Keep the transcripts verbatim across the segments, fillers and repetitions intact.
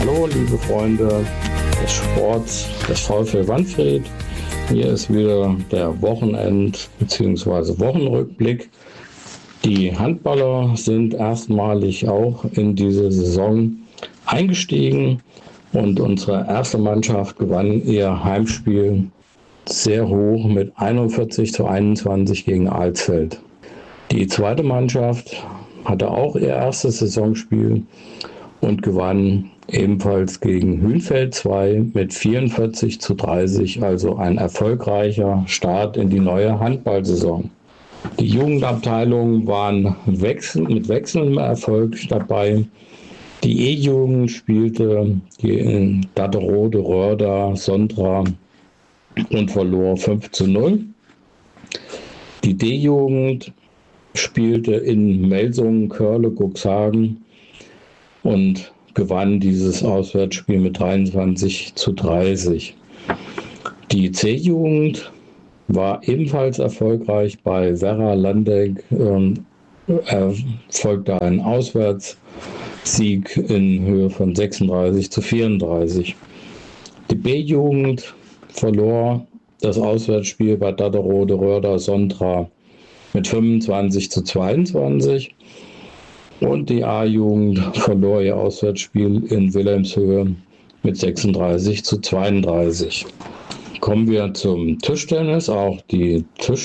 Hallo, liebe Freunde des Sports des VfL Wanfried. Hier ist wieder der Wochenend- bzw. Wochenrückblick. Die Handballer sind erstmalig auch in diese Saison eingestiegen und unsere erste Mannschaft gewann ihr Heimspiel sehr hoch mit einundvierzig zu einundzwanzig gegen Alsfeld. Die zweite Mannschaft hatte auch ihr erstes Saisonspiel und gewann ebenfalls gegen Hünfeld zwei mit vierundvierzig zu dreißig, also ein erfolgreicher Start in die neue Handballsaison. Die Jugendabteilungen waren wechsel, mit wechselndem Erfolg dabei. Die E-Jugend spielte gegen Datterode, Rörda, Sondra und verlor fünf zu null. Die D-Jugend spielte in Melsungen, Körle, Cuxhagen und gewann dieses Auswärtsspiel mit dreiundzwanzig zu dreißig. Die C-Jugend war ebenfalls erfolgreich bei Werra Landeck, ähm, erfolgte ein Auswärtssieg in Höhe von sechsunddreißig zu vierunddreißig. Die B-Jugend verlor das Auswärtsspiel bei Datterode, Rörda, Sondra mit fünfundzwanzig zu zweiundzwanzig und die A-Jugend verlor ihr Auswärtsspiel in Wilhelmshöhe mit sechsunddreißig zu zweiunddreißig. Kommen wir zum Tischtennis. Auch die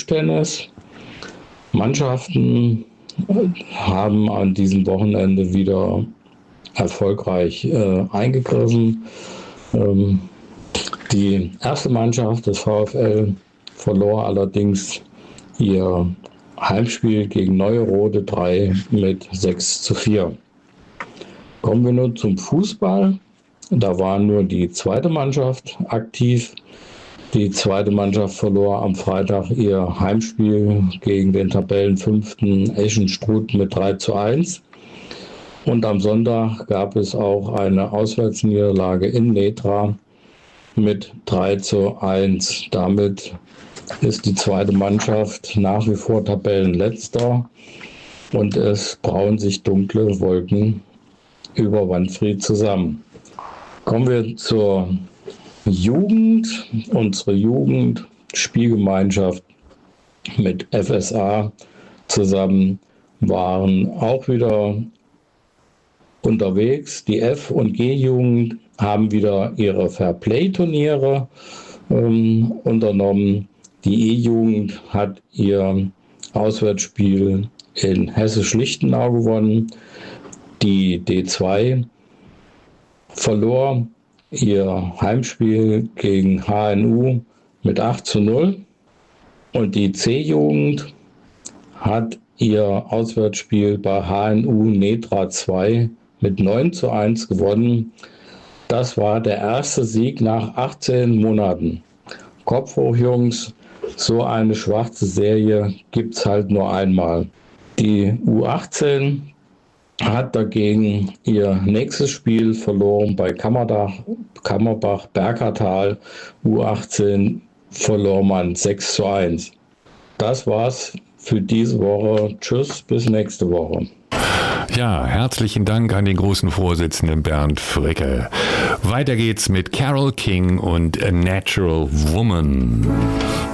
Tischtennismannschaften haben an diesem Wochenende wieder erfolgreich äh, eingegriffen. Ähm, die erste Mannschaft des VfL verlor allerdings ihr Heimspiel gegen Neue-Rode drei mit sechs zu vier. Kommen wir nun zum Fußball. Da war nur die zweite Mannschaft aktiv. Die zweite Mannschaft verlor am Freitag ihr Heimspiel gegen den Tabellenfünften Eschenstruth mit drei zu eins. Und am Sonntag gab es auch eine Auswärtsniederlage in Netra mit drei zu eins. Damit ist die zweite Mannschaft nach wie vor Tabellenletzter und es brauen sich dunkle Wolken über Wanfried zusammen. Kommen wir zur Jugend. Unsere Jugendspielgemeinschaft mit F S A zusammen waren auch wieder unterwegs. Die F- und G-Jugend haben wieder ihre Fairplay-Turniere ähm, unternommen. Die E-Jugend hat ihr Auswärtsspiel in Hessisch-Lichtenau gewonnen. Die D zwei verlor ihr Heimspiel gegen H N U mit acht zu null. Und die C-Jugend hat ihr Auswärtsspiel bei H N U Netra zwei mit neun zu eins gewonnen. Das war der erste Sieg nach achtzehn Monaten. Kopf hoch, Jungs, so eine schwarze Serie gibt es halt nur einmal. Die U achtzehn hat dagegen ihr nächstes Spiel verloren bei Kammerdach, Kammerbach, Bergertal. U achtzehn verlor man sechs zu eins. Das war's für diese Woche. Tschüss, bis nächste Woche. Ja, herzlichen Dank an den großen Vorsitzenden Bernd Fricke. Weiter geht's mit Carole King und A Natural Woman.